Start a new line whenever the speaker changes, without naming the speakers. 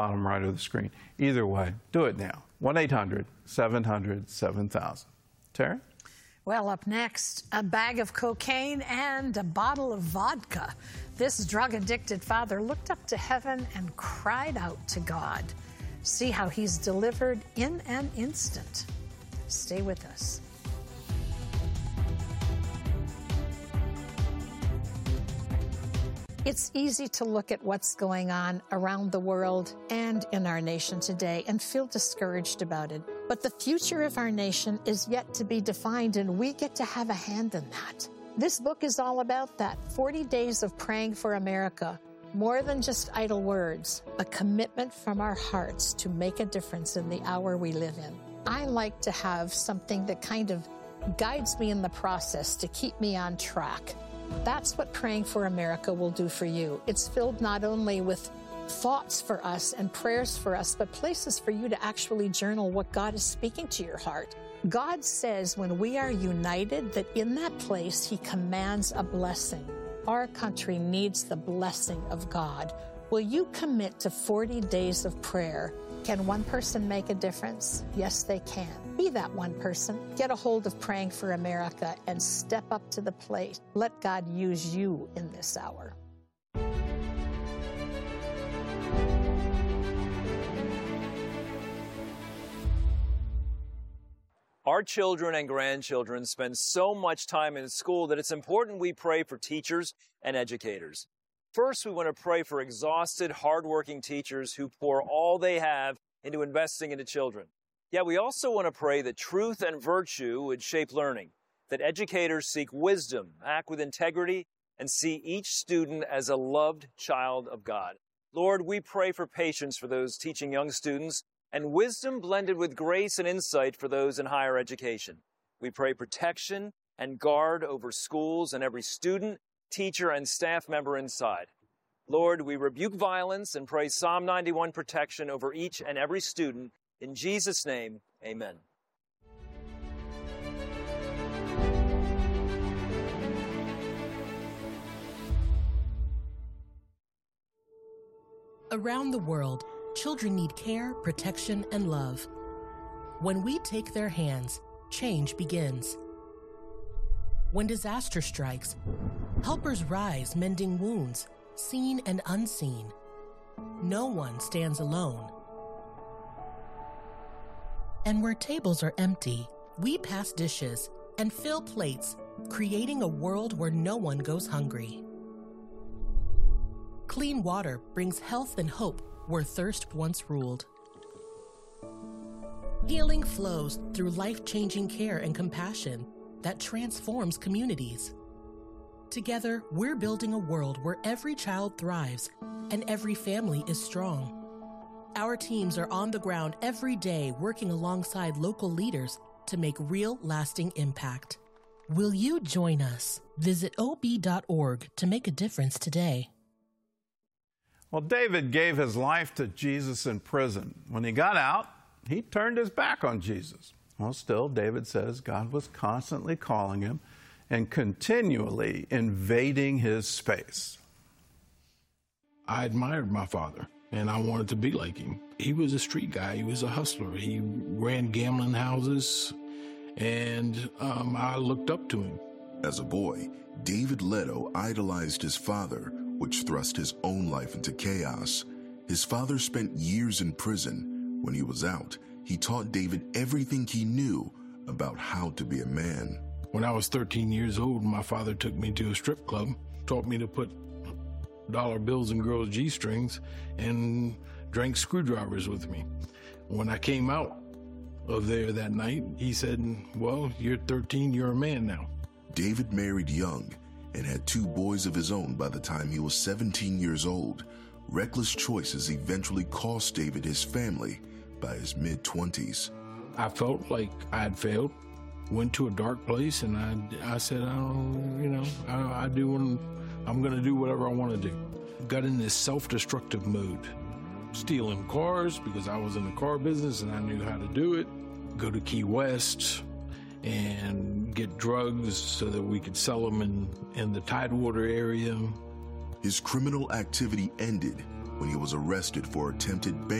bottom right of the screen. Either way, do it now. 1-800-700-7000. Terry?
Well, up next, a bag of cocaine and a bottle of vodka. This drug-addicted father looked up to heaven and cried out to God. See how he's delivered in an instant. Stay with us. It's easy to look at what's going on around the world and in our nation today and feel discouraged about it. But the future of our nation is yet to be defined, and we get to have a hand in that. This book is all about that. 40 Days of Praying for America. More than just idle words, a commitment from our hearts to make a difference in the hour we live in. I like to have something that kind of guides me in the process to keep me on track. That's what Praying for America will do for you. It's filled not only with thoughts for us and prayers for us, but places for you to actually journal what God is speaking to your heart. God says when we are united, that in that place, He commands a blessing. Our country needs the blessing of God. Will you commit to 40 days of prayer? Can one person make a difference? Yes, they can. Be that one person. Get a hold of Praying for America and step up to the plate. Let God use you in this hour.
Our children and grandchildren spend so much time in school that it's important we pray for teachers and educators. First, we want to pray for exhausted, hardworking teachers who pour all they have into investing into children. Yet we also want to pray that truth and virtue would shape learning, that educators seek wisdom, act with integrity, and see each student as a loved child of God. Lord, we pray for patience for those teaching young students and wisdom blended with grace and insight for those in higher education. We pray protection and guard over schools and every student, teacher, and staff member inside. Lord, we rebuke violence and pray Psalm 91 protection over each and every student. In Jesus' name, amen.
Around the world, children need care, protection, and love. When we take their hands, change begins. When disaster strikes, helpers rise, mending wounds, seen and unseen. No one stands alone. And where tables are empty, we pass dishes and fill plates, creating a world where no one goes hungry. Clean water brings health and hope where thirst once ruled. Healing flows through life-changing care and compassion that transforms communities. Together, we're building a world where every child thrives and every family is strong. Our teams are on the ground every day working alongside local leaders to make real, lasting impact. Will you join us? Visit ob.org to make a difference today.
Well, David gave his life to Jesus in prison. When he got out, he turned his back on Jesus. Well, still, David says God was constantly calling him and continually invading his space.
I admired my father, and I wanted to be like him. He was a street guy. He was a hustler. He ran gambling houses, and I looked up to him.
As a boy, David Leto idolized his father, which thrust his own life into chaos. His father spent years in prison. When he was out, he taught David everything he knew about how to be a man.
When I was 13 years old, my father took me to a strip club, taught me to put dollar bills in girls' G-strings, and drank screwdrivers with me. When I came out of there that night, he said, "Well, you're 13, you're a man now."
David married young and had 2 boys of his own by the time he was 17 years old. Reckless choices eventually cost David his family by his mid-20s.
I felt like I had failed, went to a dark place, and I said, I'm going to do whatever I want to do. Got in this self-destructive mood, stealing cars because I was in the car business and I knew how to do it, go to Key West and get drugs so that we could sell them in the Tidewater area.
His criminal activity ended when he was arrested for attempted